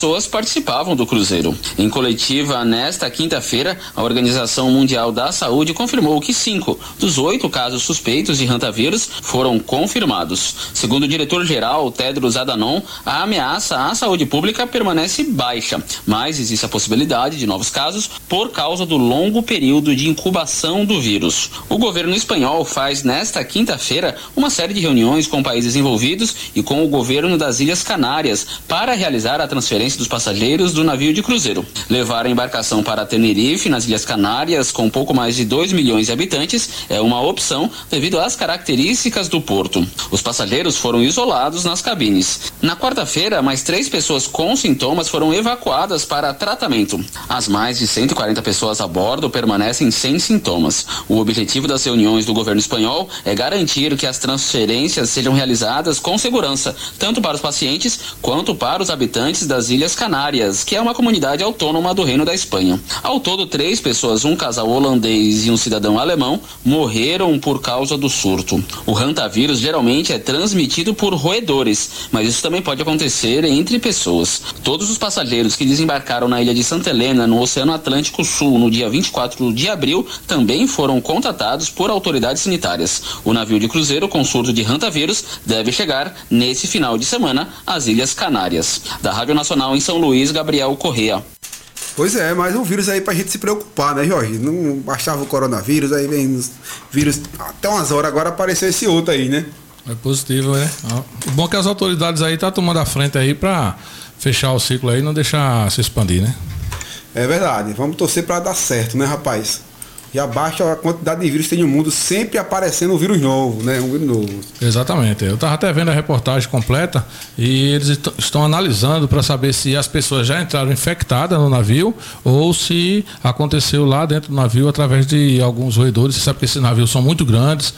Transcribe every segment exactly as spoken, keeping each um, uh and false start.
pessoas participavam do cruzeiro. Em coletiva nesta quinta-feira, a Organização Mundial da Saúde confirmou que cinco dos oito casos suspeitos de hantavírus foram confirmados. Segundo o diretor-geral Tedros Adhanom, a ameaça à saúde pública permanece baixa, mas existe a possibilidade de novos casos por causa do longo período de incubação do vírus. O governo espanhol faz nesta quinta-feira uma série de reuniões com países envolvidos e com o governo das Ilhas Canárias para realizar a transferência dos passageiros do navio de cruzeiro. Levar a embarcação para Tenerife, nas Ilhas Canárias, com pouco mais de dois milhões de habitantes, é uma opção devido às características do porto. Os passageiros foram isolados nas cabines. Na quarta-feira, mais três pessoas com sintomas foram evacuadas para tratamento. As mais de cento e quarenta pessoas a bordo permanecem sem sintomas. O objetivo das reuniões do governo espanhol é garantir que as transferências sejam realizadas com segurança, tanto para os pacientes quanto para os habitantes das Ilhas Canárias, que é uma comunidade autônoma do Reino da Espanha. Ao todo, três pessoas, um casal holandês e um cidadão alemão, morreram por causa do surto. O hantavírus geralmente é transmitido por roedores, mas isso também pode acontecer entre pessoas. Todos os passageiros que desembarcaram na ilha de Santa Helena, no Oceano Atlântico Sul, no dia vinte e quatro de abril, também foram contatados por autoridades sanitárias. O navio de cruzeiro com surto de hantavírus deve chegar nesse final de semana às Ilhas Canárias. Da Rádio Nacional em São Luís, Gabriel Correa. Pois é, mas um vírus aí pra gente se preocupar, né, Jorge? Não baixava o coronavírus, aí vem vírus até umas horas, agora apareceu esse outro aí, né? É positivo, né? O bom é que as autoridades aí tá tomando a frente aí pra fechar o ciclo aí e não deixar se expandir, né? É verdade, vamos torcer pra dar certo, né, rapaz? Já baixa a quantidade de vírus que tem no mundo, sempre aparecendo um vírus novo, né? Um vírus novo. Exatamente. Eu estava até vendo a reportagem completa e eles est- estão analisando para saber se as pessoas já entraram infectadas no navio ou se aconteceu lá dentro do navio através de alguns roedores. Você sabe que esses navios são muito grandes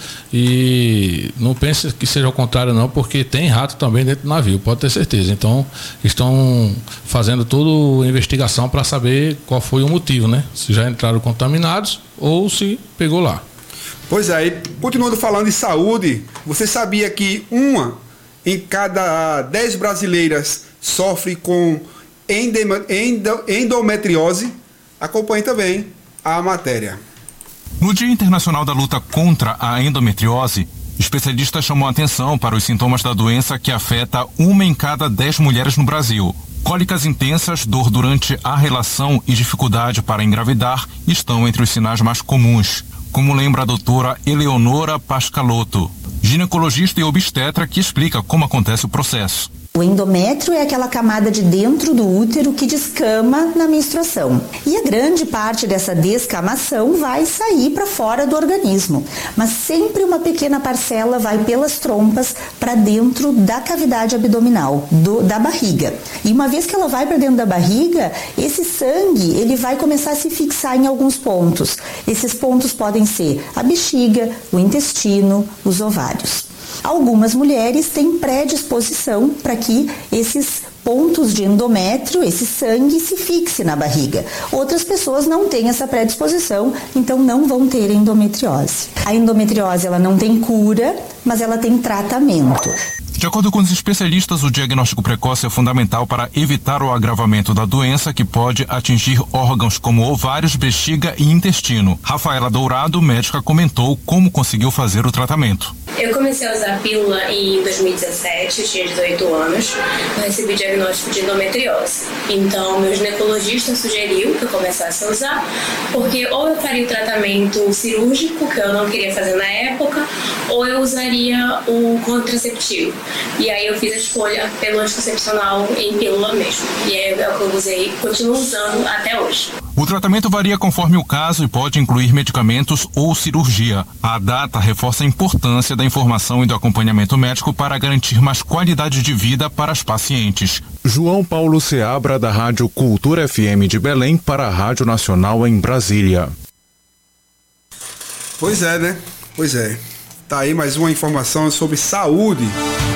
e não pense que seja ao contrário não, porque tem rato também dentro do navio, pode ter certeza. Então, estão fazendo toda a investigação para saber qual foi o motivo, né? Se já entraram contaminados ou se pegou lá. Pois é, e continuando falando de saúde, você sabia que uma em cada dez brasileiras sofre com endema, endo, endometriose? Acompanhe também a matéria. No Dia Internacional da Luta contra a Endometriose, especialistas chamam a atenção para os sintomas da doença que afeta uma em cada dez mulheres no Brasil. Cólicas intensas, dor durante a relação e dificuldade para engravidar estão entre os sinais mais comuns, como lembra a doutora Eleonora Pascalotto, ginecologista e obstetra, que explica como acontece o processo. O endométrio é aquela camada de dentro do útero que descama na menstruação. E a grande parte dessa descamação vai sair para fora do organismo. Mas sempre uma pequena parcela vai pelas trompas para dentro da cavidade abdominal, do, da barriga. E uma vez que ela vai para dentro da barriga, esse sangue ele vai começar a se fixar em alguns pontos. Esses pontos podem ser a bexiga, o intestino, os ovários. Algumas mulheres têm predisposição para que esses pontos de endométrio, esse sangue, se fixe na barriga. Outras pessoas não têm essa predisposição, então não vão ter endometriose. A endometriose ela não tem cura, mas ela tem tratamento. De acordo com os especialistas, o diagnóstico precoce é fundamental para evitar o agravamento da doença, que pode atingir órgãos como ovários, bexiga e intestino. Rafaela Dourado, médica, comentou como conseguiu fazer o tratamento. Eu comecei a usar a pílula em dois mil e dezessete, eu tinha dezoito anos, eu recebi diagnóstico de endometriose. Então, meu ginecologista sugeriu que eu começasse a usar, porque ou eu faria o tratamento cirúrgico, que eu não queria fazer na época, ou eu usaria o contraceptivo. E aí eu fiz a escolha pelo anticoncepcional em pílula mesmo. E é o que eu usei, continuo usando até hoje. O tratamento varia conforme o caso e pode incluir medicamentos ou cirurgia. A data reforça a importância da informação e do acompanhamento médico para garantir mais qualidade de vida para as pacientes. João Paulo Seabra, da Rádio Cultura F M de Belém, para a Rádio Nacional em Brasília. Pois é, né? Pois é. Tá aí mais uma informação sobre saúde.